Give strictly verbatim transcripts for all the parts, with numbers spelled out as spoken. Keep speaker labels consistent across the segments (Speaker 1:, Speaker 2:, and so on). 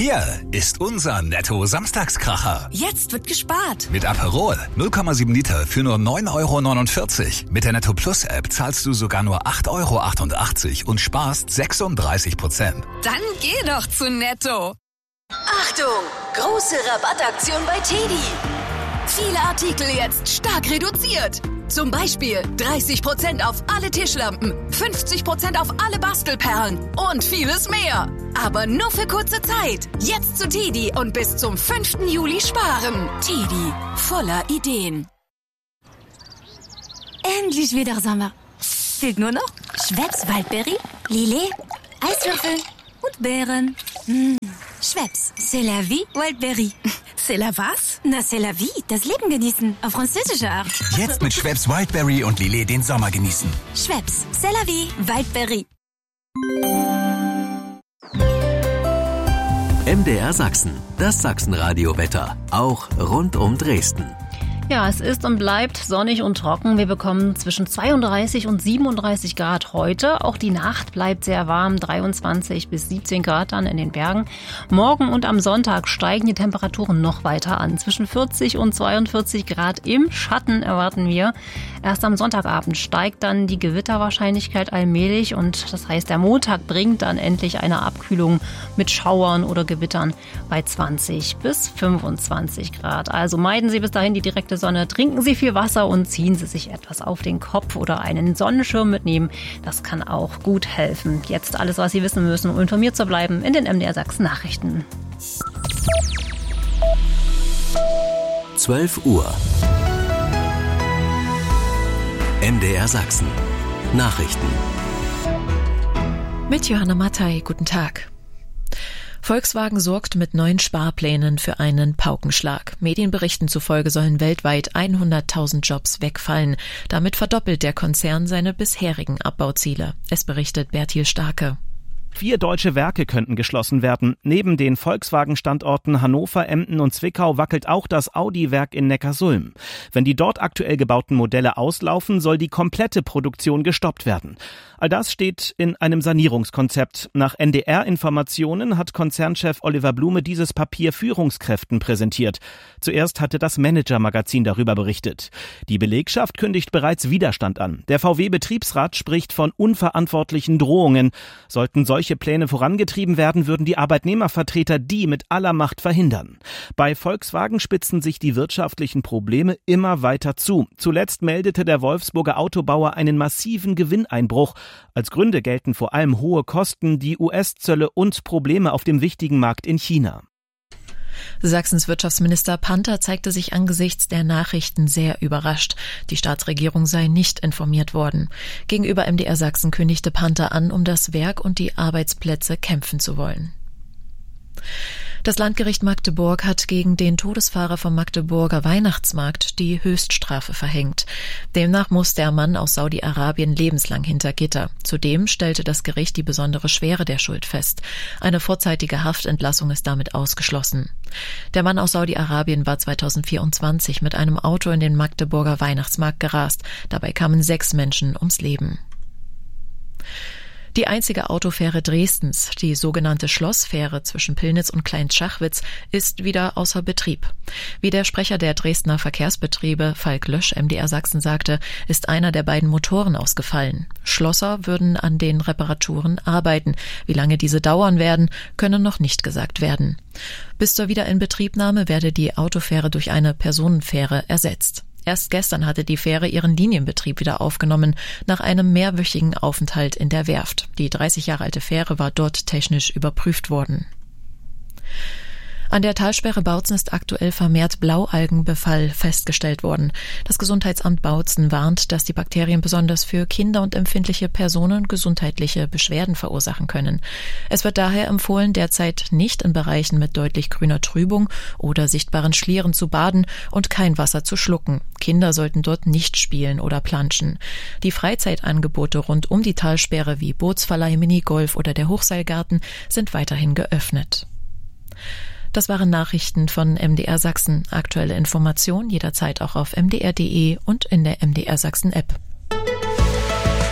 Speaker 1: Hier ist unser Netto-Samstagskracher.
Speaker 2: Jetzt wird gespart.
Speaker 1: Mit Aperol null Komma sieben Liter für nur neun Euro neunundvierzig. Mit der Netto Plus App zahlst du sogar nur acht Euro achtundachtzig und sparst sechsunddreißig Prozent.
Speaker 2: Dann geh doch zu Netto.
Speaker 3: Achtung! Große Rabattaktion bei Teddy.
Speaker 2: Viele Artikel jetzt stark reduziert. Zum Beispiel dreißig Prozent auf alle Tischlampen, fünfzig Prozent auf alle Bastelperlen und vieles mehr. Aber nur für kurze Zeit. Jetzt zu Teddy und bis zum fünften Juli sparen. Teddy, voller Ideen.
Speaker 4: Endlich wieder Sommer. Fehlt nur noch Schweppes Waldbeere, Lillet, Eiswürfel und Beeren. Mmh. Schweppes, c'est la vie, Wildberry.
Speaker 2: C'est la was?
Speaker 4: Na, c'est la vie, das Leben genießen, auf französische Art.
Speaker 5: Jetzt mit Schweppes Wildberry und Lillet den Sommer genießen.
Speaker 4: Schweppes, c'est la vie, Wildberry.
Speaker 6: M D R Sachsen, das Sachsenradio-Wetter, auch rund um Dresden.
Speaker 7: Ja, es ist und bleibt sonnig und trocken. Wir bekommen zwischen zweiunddreißig und siebenunddreißig Grad heute. Auch die Nacht bleibt sehr warm, dreiundzwanzig bis siebzehn Grad dann in den Bergen. Morgen und am Sonntag steigen die Temperaturen noch weiter an. Zwischen vierzig und zweiundvierzig Grad im Schatten erwarten wir. Erst am Sonntagabend steigt dann die Gewitterwahrscheinlichkeit allmählich und das heißt, der Montag bringt dann endlich eine Abkühlung mit Schauern oder Gewittern bei zwanzig bis fünfundzwanzig Grad. Also meiden Sie bis dahin die direkte Sonne, trinken Sie viel Wasser und ziehen Sie sich etwas auf den Kopf oder einen Sonnenschirm mitnehmen. Das kann auch gut helfen. Jetzt alles, was Sie wissen müssen, um informiert zu bleiben in den M D R Sachsen Nachrichten.
Speaker 6: zwölf Uhr. M D R Sachsen Nachrichten.
Speaker 8: Mit Johanna Mattei, guten Tag. Volkswagen sorgt mit neuen Sparplänen für einen Paukenschlag. Medienberichten zufolge sollen weltweit hunderttausend Jobs wegfallen. Damit verdoppelt der Konzern seine bisherigen Abbauziele. Es berichtet Bertil Starke.
Speaker 9: Vier deutsche Werke könnten geschlossen werden. Neben den Volkswagen-Standorten Hannover, Emden und Zwickau wackelt auch das Audi-Werk in Neckarsulm. Wenn die dort aktuell gebauten Modelle auslaufen, soll die komplette Produktion gestoppt werden. All das steht in einem Sanierungskonzept. Nach N D R-Informationen hat Konzernchef Oliver Blume dieses Papier Führungskräften präsentiert. Zuerst hatte das Manager-Magazin darüber berichtet. Die Belegschaft kündigt bereits Widerstand an. Der V W-Betriebsrat spricht von unverantwortlichen Drohungen. Sollten solche Pläne vorangetrieben werden, würden die Arbeitnehmervertreter die mit aller Macht verhindern. Bei Volkswagen spitzen sich die wirtschaftlichen Probleme immer weiter zu. Zuletzt meldete der Wolfsburger Autobauer einen massiven Gewinneinbruch. Als Gründe gelten vor allem hohe Kosten, die U S-Zölle und Probleme auf dem wichtigen Markt in China.
Speaker 8: Sachsens Wirtschaftsminister Panther zeigte sich angesichts der Nachrichten sehr überrascht. Die Staatsregierung sei nicht informiert worden. Gegenüber M D R Sachsen kündigte Panther an, um das Werk und die Arbeitsplätze kämpfen zu wollen. Das Landgericht Magdeburg hat gegen den Todesfahrer vom Magdeburger Weihnachtsmarkt die Höchststrafe verhängt. Demnach muss der Mann aus Saudi-Arabien lebenslang hinter Gitter. Zudem stellte das Gericht die besondere Schwere der Schuld fest. Eine vorzeitige Haftentlassung ist damit ausgeschlossen. Der Mann aus Saudi-Arabien war zweitausendvierundzwanzig mit einem Auto in den Magdeburger Weihnachtsmarkt gerast. Dabei kamen sechs Menschen ums Leben. Die einzige Autofähre Dresdens, die sogenannte Schlossfähre zwischen Pillnitz und Klein-Schachwitz, ist wieder außer Betrieb. Wie der Sprecher der Dresdner Verkehrsbetriebe, Falk Lösch, M D R Sachsen, sagte, ist einer der beiden Motoren ausgefallen. Schlosser würden an den Reparaturen arbeiten. Wie lange diese dauern werden, könne noch nicht gesagt werden. Bis zur Wiederinbetriebnahme werde die Autofähre durch eine Personenfähre ersetzt. Erst gestern hatte die Fähre ihren Linienbetrieb wieder aufgenommen, nach einem mehrwöchigen Aufenthalt in der Werft. Die dreißig Jahre alte Fähre war dort technisch überprüft worden. An der Talsperre Bautzen ist aktuell vermehrt Blaualgenbefall festgestellt worden. Das Gesundheitsamt Bautzen warnt, dass die Bakterien besonders für Kinder und empfindliche Personen gesundheitliche Beschwerden verursachen können. Es wird daher empfohlen, derzeit nicht in Bereichen mit deutlich grüner Trübung oder sichtbaren Schlieren zu baden und kein Wasser zu schlucken. Kinder sollten dort nicht spielen oder planschen. Die Freizeitangebote rund um die Talsperre wie Bootsverleih, Minigolf oder der Hochseilgarten sind weiterhin geöffnet. Das waren Nachrichten von M D R Sachsen. Aktuelle Informationen jederzeit auch auf m d r punkt d e und in der M D R Sachsen App.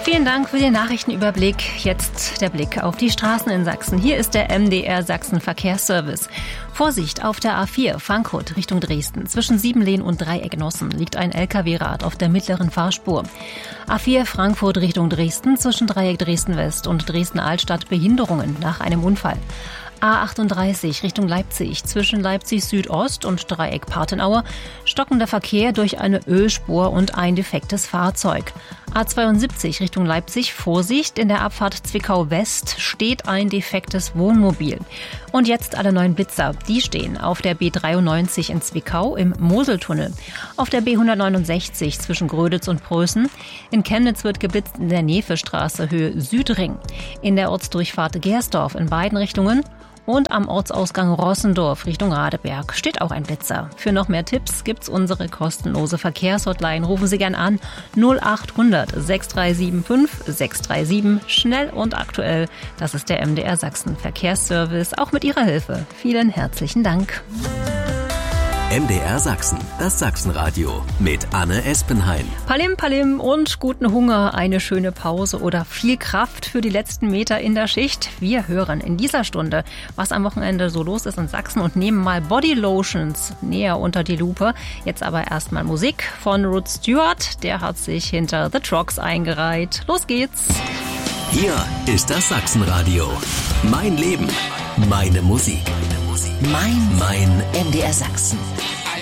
Speaker 7: Vielen Dank für den Nachrichtenüberblick. Jetzt der Blick auf die Straßen in Sachsen. Hier ist der M D R Sachsen Verkehrsservice. Vorsicht auf der A vier Frankfurt Richtung Dresden. Zwischen Siebenlehn und Dreiecknossen liegt ein L K W-Rad auf der mittleren Fahrspur. A vier Frankfurt Richtung Dresden. Zwischen Dreieck Dresden-West und Dresden-Altstadt Behinderungen nach einem Unfall. A achtunddreißig Richtung Leipzig, zwischen Leipzig Südost und Dreieck Partenauer, stockender Verkehr durch eine Ölspur und ein defektes Fahrzeug. A zweiundsiebzig Richtung Leipzig, Vorsicht, in der Abfahrt Zwickau West steht ein defektes Wohnmobil. Und jetzt alle neuen Blitzer, die stehen auf der B dreiundneunzig in Zwickau im Moseltunnel, auf der B hundertneunundsechzig zwischen Gröditz und Prößen, in Chemnitz wird geblitzt in der Nefestraße Höhe Südring, in der Ortsdurchfahrt Gersdorf in beiden Richtungen. Und am Ortsausgang Rossendorf Richtung Radeberg steht auch ein Blitzer. Für noch mehr Tipps gibt's unsere kostenlose Verkehrshotline. Rufen Sie gern an null acht hundert sechs drei sieben fünf sechs drei sieben. Schnell und aktuell. Das ist der M D R Sachsen Verkehrsservice. Auch mit Ihrer Hilfe. Vielen herzlichen Dank.
Speaker 6: M D R Sachsen, das Sachsenradio mit Anne Espenheim.
Speaker 7: Palim, palim und guten Hunger, eine schöne Pause oder viel Kraft für die letzten Meter in der Schicht. Wir hören in dieser Stunde, was am Wochenende so los ist in Sachsen und nehmen mal Body Lotions näher unter die Lupe. Jetzt aber erstmal Musik von Rod Stewart. Der hat sich hinter The Trogs eingereiht. Los geht's.
Speaker 6: Hier ist das Sachsenradio. Mein Leben, meine Musik.
Speaker 3: Mein,
Speaker 6: mein
Speaker 3: M D R Sachsen.